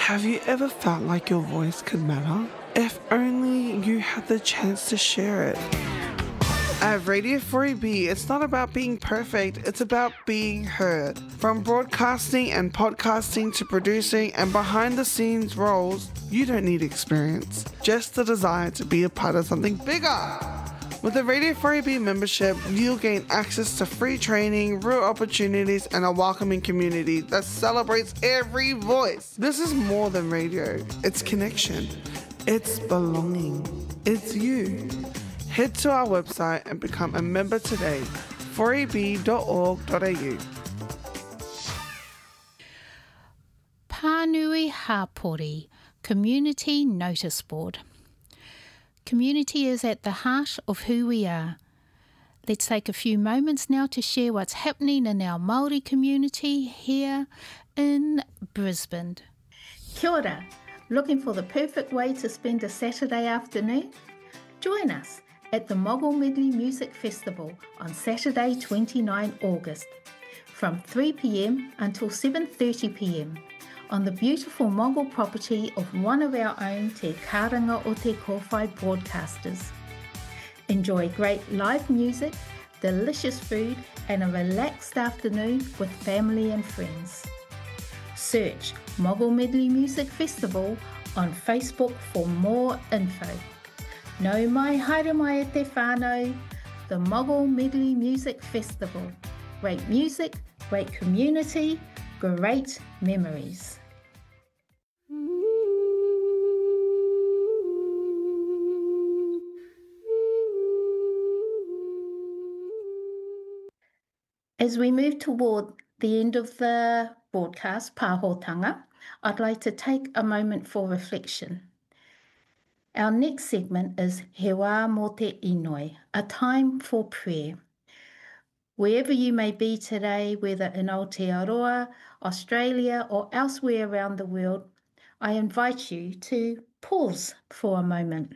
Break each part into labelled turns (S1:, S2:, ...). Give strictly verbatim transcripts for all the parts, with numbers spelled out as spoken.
S1: Have you ever felt like your voice could matter? If only you had the chance to share it. At Radio four A B, it's not about being perfect, it's about being heard. From broadcasting and podcasting to producing and behind the scenes roles, you don't need experience, just the desire to be a part of something bigger. With the Radio four A B membership, you'll gain access to free training, real opportunities, and a welcoming community that celebrates every voice. This is more than radio. It's connection. It's belonging. It's you. Head to our website and become a member today, four a b dot org dot a u.
S2: Pānui Hapori, Community Notice Board. Community is at the heart of who we are. Let's take a few moments now to share what's happening in our Māori community here in Brisbane.
S3: Kia ora. Looking for the perfect way to spend a Saturday afternoon? Join us at the Mogul Medley Music Festival on Saturday the twenty-ninth of August from three p m until seven thirty p m on the beautiful Mogul property of one of our own Te Karanga o Te Kōwhai broadcasters. Enjoy great live music, delicious food and a relaxed afternoon with family and friends. Search Mogul Medley Music Festival on Facebook for more info. Nau mai haere mai e te whānau, the Mogul Medley Music Festival. Great music, great community, great memories. As we move toward the end of the broadcast, Pāhotanga, I'd like to take a moment for reflection. Our next segment is He Wā Mō Te Inoi, a time for prayer. Wherever you may be today, whether in Aotearoa, Australia or elsewhere around the world, I invite you to pause for a moment.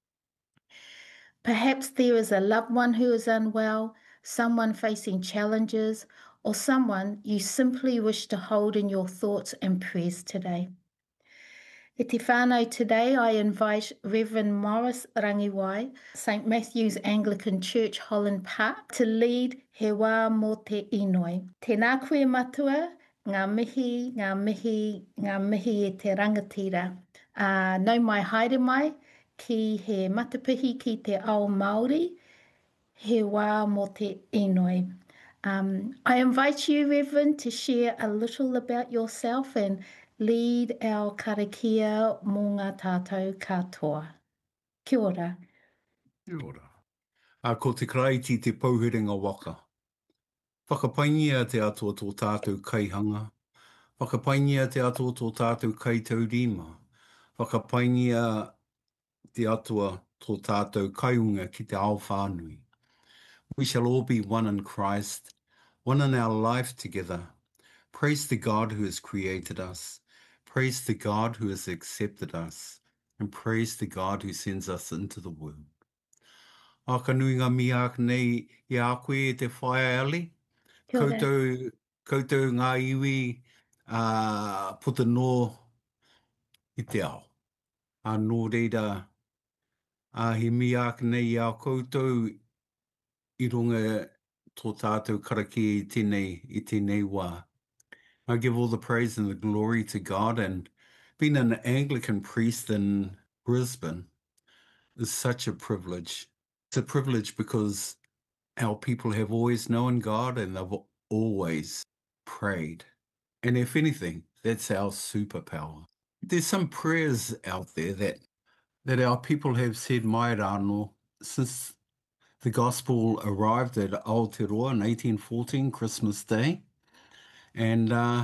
S3: Perhaps there is a loved one who is unwell, someone facing challenges, or someone you simply wish to hold in your thoughts and prayers today. E te whānau today, I invite Reverend Morris Rangiwai, Saint Matthew's Anglican Church, Holland Park, to lead He Wā Mō Te Inoi. Tēnā koe matua, ngā mihi, ngā mihi, ngā mihi e te rangatira. Uh, nau mai haere mai, ki he matapihi ki te ao Māori, He Wā Mō Te Inoi. Um, I invite you, Reverend, to share a little about yourself and lead our karakia mō ngā tātou katoa. Kia ora.
S4: Kia ora. A ko te karaiti te pauhiringa waka. Whakapaingia te atua tō tātou kaihanga. Whakapaingia te atua tō tātou kaitaurima. Whakapaingia te atua tō tātou kaiunga ki te ao whānui. We shall all be one in Christ, one in our life together. Praise the God who has created us. Praise the God who has accepted us. And praise the God who sends us into the world. A ka nui ngā mia nei I a koe e te whaia ali. Koutou, koutou ngā iwi uh, puta no I te ao. A nō reira, a he mia nei a koutou I runga tō tātou karakia I tēnei, I tēnei wā. I give all the praise and the glory to God, and being an Anglican priest in Brisbane is such a privilege. It's a privilege because our people have always known God and they've always prayed. And if anything, that's our superpower. There's some prayers out there that, that our people have said mai rāno since the gospel arrived at Aotearoa in eighteen fourteen, Christmas Day. And uh,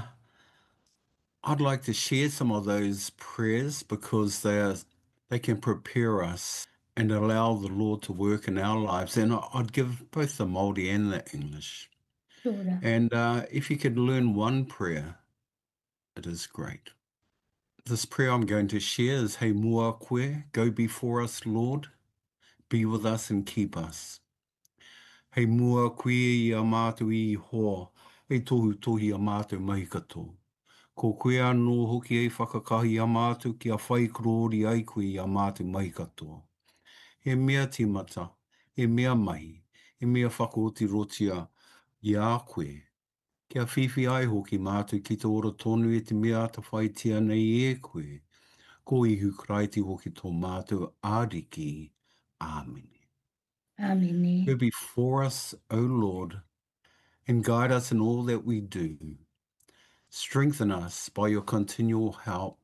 S4: I'd like to share some of those prayers because they are, they can prepare us and allow the Lord to work in our lives. And I'd give both the Māori and the English. Sure. And uh, if you could learn one prayer, it is great. This prayer I'm going to share is Hei mua koe, go before us, Lord, be with us and keep us. Hei mua koe I a mātou I hoa, hei tohu tohi a mātou mahi katoa. Ko koe anō hoki ei whakakahi a mātou ki a whai korori ai koe i a mātou mai katoa. He mea timata, he mea mahi, he mea whakaoti rotia i a koe. Kia whiwhi ai hoki mātou ki te ora tonu e te mea ta whai tia nei e koe. Ko ihu kraiti hoki tō mātou āriki. Amen.
S3: Amen.
S4: Go before us, O Lord, and guide us in all that we do. Strengthen us by your continual help,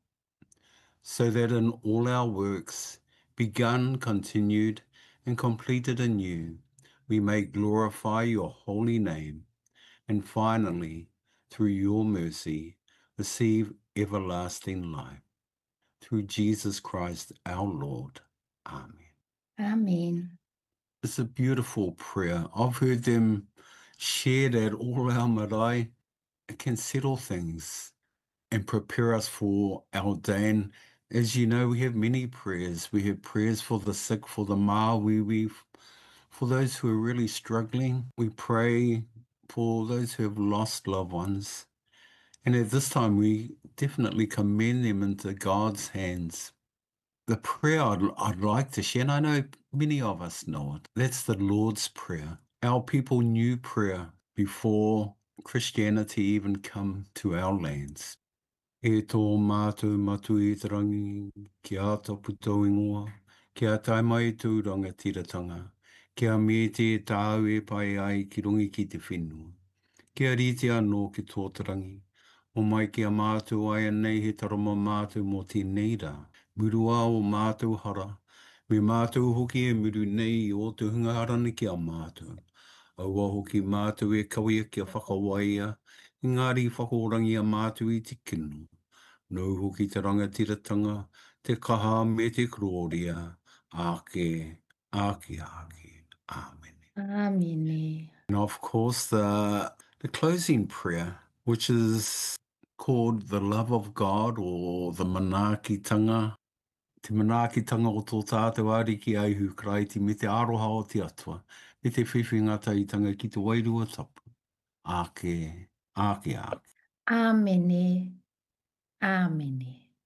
S4: so that in all our works, begun, continued, and completed anew, we may glorify your holy name, and finally, through your mercy, receive everlasting life. Through Jesus Christ our Lord. Amen.
S3: Amen.
S4: It's a beautiful prayer. I've heard them share that all our marae. It can settle things and prepare us for our day. And as you know, we have many prayers. We have prayers for the sick, for the māwiwi, for those who are really struggling. We pray for those who have lost loved ones. And at this time, we definitely commend them into God's hands. The prayer I'd, I'd like to share, and I know many of us know it, that's the Lord's Prayer. Our people knew prayer before Christianity even come to our lands. E tō mātou matu i te rangi, kia tapu tau ingoa, kia tai mai tū rangatiratanga, kia me te tāu e pai ai ki rungi ki te whenua. Kia rite anō ki tō tarangi, o mai kia mātou ai nei he tarama mātou mō te neira, murua o mātou hara, me mātou hoki e muru nei o te hunga harani ki a mātou. Aua hoki mātou e kawia kia whakawaia, ngāri whakorangi a mātou i te kinu. Nau hoki te rangatiratanga, te kaha me te kroria, ake, ake, ake. Amen.
S3: Amen.
S4: And of course, the, the closing prayer, which is called the love of God or the manaakitanga. Te manaakitanga o tō tātou ariki aihu kraiti me te aroha o te atua, me te whiwhi ngata i tanga ki te wairua tapu. Ake, ake, ake.
S3: Amen. Amen.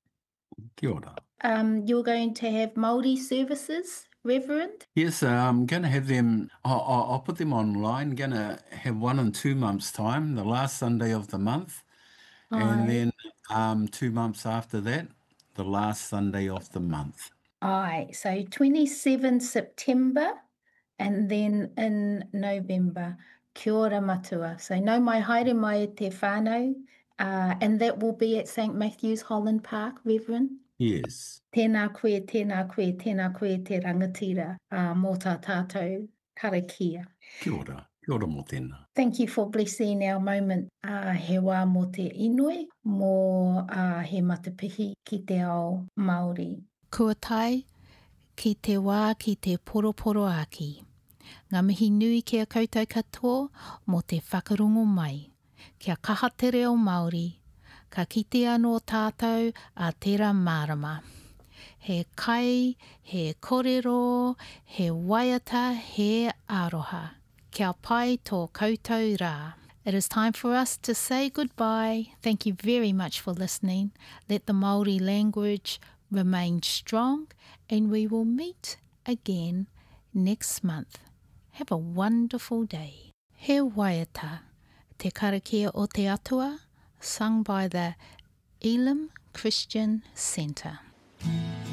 S4: Kia ora.
S3: Um, you're going to have Māori services, Reverend?
S4: Yes, I'm going to have them, I'll, I'll I'll put them online, going to have one in two months' time, the last Sunday of the month,
S3: Aye.
S4: and then um, two months after that, the last Sunday of the month.
S3: Aye, so twenty-seventh September and then in November. Kia ora matua. So no mai haere mai e te whānau, uh, and that will be at Saint Matthew's Holland Park, Reverend?
S4: Yes.
S3: Tēnā koe, tēnā koe, tēnā koe te rangatira uh, mō tā tātou karakia.
S4: Kia ora. Kia ora mō tēnā.
S3: Thank you for blessing our moment. Uh, he wā mō te inoi, mō uh, he matapihi ki te ao Māori.
S2: Kua tai, ki te wā ki te poroporo aki. Ngā mihi nui kia koutou katoa mō te whakarungo mai. Kia kaha tere o Māori, ka kite anō tātou a tērā mārama. He kai, he kōrero, he waiata, he aroha. Kia pai tō koutou rā. It is time for us to say goodbye. Thank you very much for listening. Let the Māori language remain strong, and we will meet again next month. Have a wonderful day. He waiata, te karakia o te atua, sung by the Elim Christian Centre.